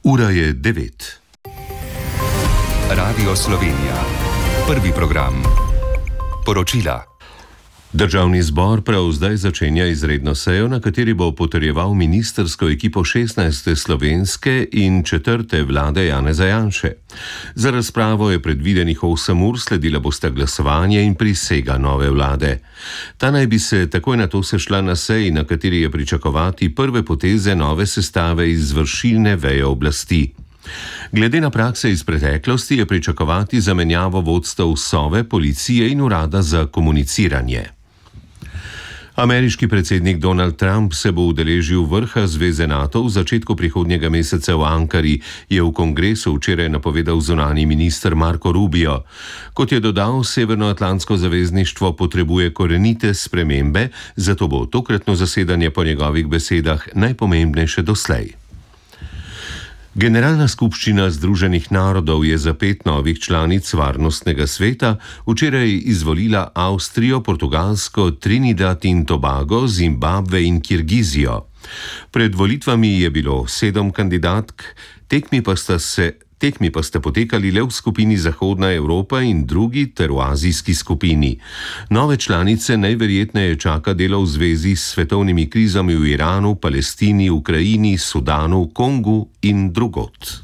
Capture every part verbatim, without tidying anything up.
Ura je devet. Radio Slovenija. Prvi program. Poročila. Državni zbor prav zdaj začenja izredno sejo, na kateri bo potrjeval ministrsko ekipo šestnajste slovenske in četrte vlade Janeza Janše. Za razpravo je predvidenih osem ur, sledila bosta glasovanje in prisega nove vlade. Ta naj bi se takoj nato sešla na seji, na kateri je pričakovati prve poteze nove sestave izvršilne veje oblasti. Glede na prakse iz preteklosti je pričakovati zamenjavo vodstev Sove, policije in urada za komuniciranje. Ameriški predsednik Donald Trump se bo udeležil vrha Zveze NATO v začetku prihodnjega meseca v Ankari, je v kongresu včeraj napovedal zunanji minister Marco Rubio. Kot je dodal, Severnoatlantsko zavezništvo potrebuje korenite spremembe, zato bo tokratno zasedanje po njegovih besedah najpomembnejše doslej. Generalna skupščina Združenih narodov je za pet novih članic varnostnega sveta včeraj izvolila Avstrijo, Portugalsko, Trinidad in Tobago, Zimbabve in Kirgizijo. Pred volitvami je bilo sedem kandidatk, tekmi pa sta se Tekmi pa sta potekali le v skupini Zahodna Evropa in drugi ter v azijski skupini. Nove članice najverjetneje čaka delo v zvezi s svetovnimi krizami v Iranu, Palestini, Ukrajini, Sudanu, Kongu in drugod.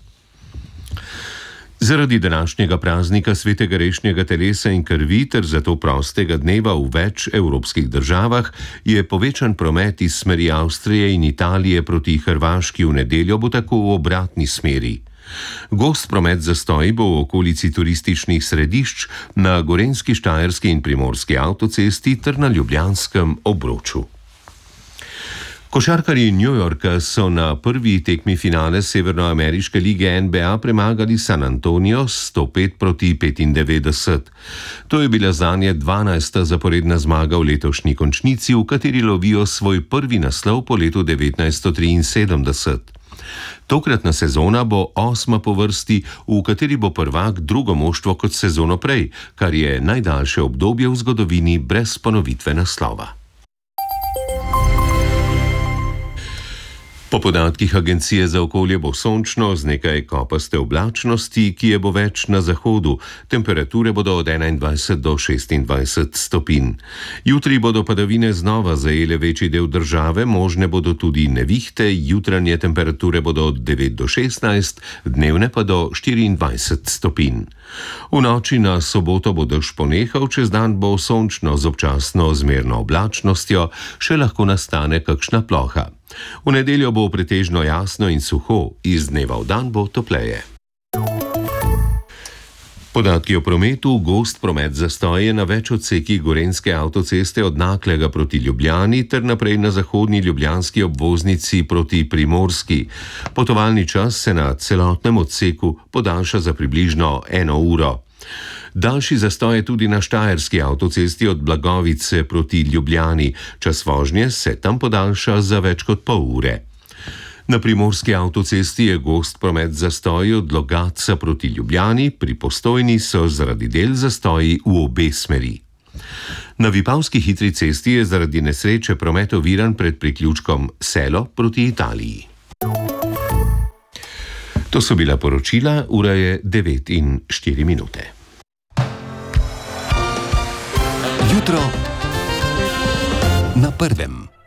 Zaradi današnjega praznika svetega rešnjega telesa in krvi ter zato prostega dneva v več evropskih državah je povečan promet iz smeri Avstrije in Italije proti Hrvaški v nedeljo bo tako v obratni smeri. Gost promet zastoji bo v okolici turističnih središč na Gorenjski, Štajerski in Primorski avtocesti ter na Ljubljanskem obroču. Košarkarji New Yorka so na prvi tekmi finale Severnoameriške lige N B A premagali San Antonio sto pet proti petindevetdeset. To je bila zanje dvanajsta zaporedna zmaga v letošnji končnici, v kateri lovijo svoj prvi naslov po letu devetnajststo triinsedemdeset. Tokratna sezona bo osma po vrsti, v kateri bo prvak drugo moštvo kot sezono prej, kar je najdaljše obdobje v zgodovini brez ponovitve naslova. Po podatkih Agencije za okolje bo sončno z nekaj kopaste oblačnosti, ki je bo več na zahodu. Temperature bodo od enaindvajset do šestindvajset stopinj. Jutri bodo padavine znova zajele večji del države, možne bodo tudi nevihte, jutranje temperature bodo od devet do šestnajst, dnevne pa do štiriindvajset stopinj. V noči na soboto bo dež ponehal, čez dan bo sončno z občasno zmerno oblačnostjo, še lahko nastane kakšna ploha. V nedeljo bo pretežno jasno in suho, iz dneva v dan bo topleje. Podatki o prometu: gost promet zastoje na več odsekih Gorenjske avtoceste od Naklega proti Ljubljani ter naprej na zahodni ljubljanski obvoznici proti Primorski. Potovalni čas se na celotnem odseku podaljša za približno eno uro. Daljši zastoj je tudi na Štajerski avtocesti od Blagovice proti Ljubljani. Čas vožnje se tam podaljša za več kot pol ure. Na Primorski avtocesti je gost promet zastoji od Logatca proti Ljubljani, pri Postojni so zaradi del zastoji v obe smeri. Na Vipavski hitri cesti je zaradi nesreče promet oviran pred priključkom Selo proti Italiji. To so bila poročila, ura je devet in štiri minute. Jutro na prvem.